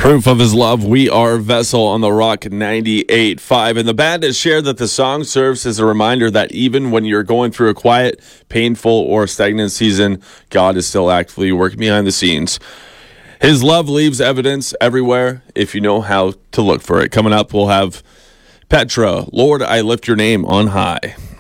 Proof of His Love, We Are Vessel on the Rock 98.5. And the band has shared that the song serves as a reminder that even when you're going through a quiet, painful, or stagnant season, God is still actively working behind the scenes. His love leaves evidence everywhere if you know how to look for it. Coming up, we'll have Petra, Lord, I Lift Your Name on High.